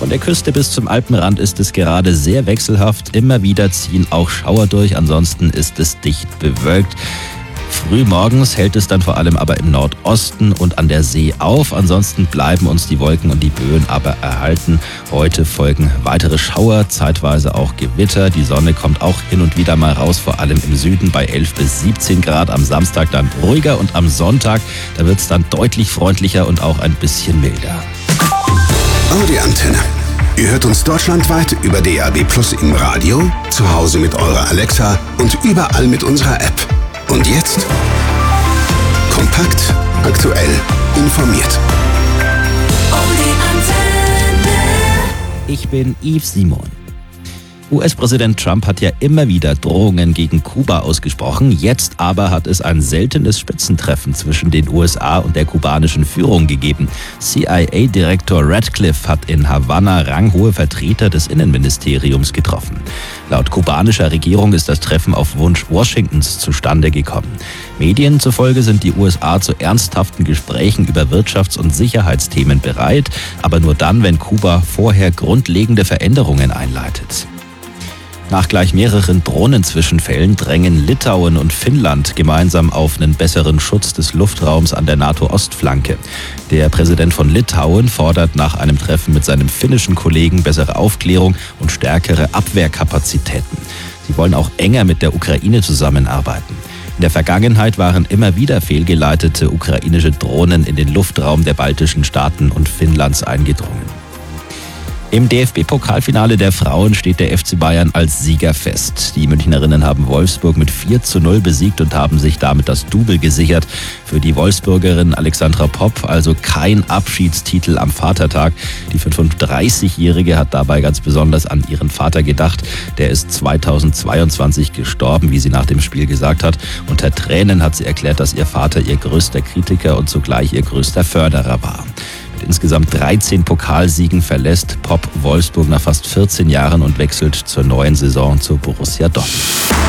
Von der Küste bis zum Alpenrand ist es gerade sehr wechselhaft. Immer wieder ziehen auch Schauer durch, ansonsten ist es dicht bewölkt. Frühmorgens hält es dann vor allem aber im Nordosten und an der See auf. Ansonsten bleiben uns die Wolken und die Böen aber erhalten. Heute folgen weitere Schauer, zeitweise auch Gewitter. Die Sonne kommt auch hin und wieder mal raus, vor allem im Süden bei 11 bis 17 Grad. Am Samstag dann ruhiger und am Sonntag, da wird es dann deutlich freundlicher und auch ein bisschen milder. Audi Antenne. Ihr hört uns deutschlandweit über DAB+ im Radio, zu Hause mit eurer Alexa und überall mit unserer App. Und jetzt kompakt, aktuell, informiert. Ich bin Yves Simon. US-Präsident Trump hat ja immer wieder Drohungen gegen Kuba ausgesprochen. Jetzt aber hat es ein seltenes Spitzentreffen zwischen den USA und der kubanischen Führung gegeben. CIA-Direktor Ratcliffe hat in Havanna ranghohe Vertreter des Innenministeriums getroffen. Laut kubanischer Regierung ist das Treffen auf Wunsch Washingtons zustande gekommen. Medien zufolge sind die USA zu ernsthaften Gesprächen über Wirtschafts- und Sicherheitsthemen bereit, aber nur dann, wenn Kuba vorher grundlegende Veränderungen einleitet. Nach gleich mehreren Drohnenzwischenfällen drängen Litauen und Finnland gemeinsam auf einen besseren Schutz des Luftraums an der NATO-Ostflanke. Der Präsident von Litauen fordert nach einem Treffen mit seinem finnischen Kollegen bessere Aufklärung und stärkere Abwehrkapazitäten. Sie wollen auch enger mit der Ukraine zusammenarbeiten. In der Vergangenheit waren immer wieder fehlgeleitete ukrainische Drohnen in den Luftraum der baltischen Staaten und Finnlands eingedrungen. Im DFB-Pokalfinale der Frauen steht der FC Bayern als Sieger fest. Die Münchnerinnen haben Wolfsburg mit 4:0 besiegt und haben sich damit das Double gesichert. Für die Wolfsburgerin Alexandra Popp also kein Abschiedstitel am Vatertag. Die 35-Jährige hat dabei ganz besonders an ihren Vater gedacht. Der ist 2022 gestorben, wie sie nach dem Spiel gesagt hat. Unter Tränen hat sie erklärt, dass ihr Vater ihr größter Kritiker und zugleich ihr größter Förderer war. Mit insgesamt 13 Pokalsiegen verlässt Popp Wolfsburg nach fast 14 Jahren und wechselt zur neuen Saison zu Borussia Dortmund.